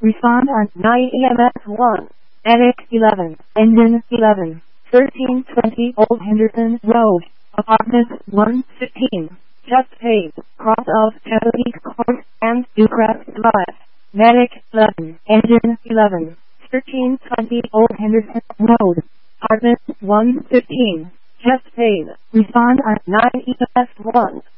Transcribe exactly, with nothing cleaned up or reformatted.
Respond on nine E M S one. Medic eleven. Engine eleven. thirteen twenty Old Henderson Road. Apartment one fifteen. Just paved. Cross of Chesapeake Court and Ducraft Drive. Medic eleven. Engine eleven. thirteen twenty Old Henderson Road. Apartment one fifteen. Just paved. Respond on nine E M S one.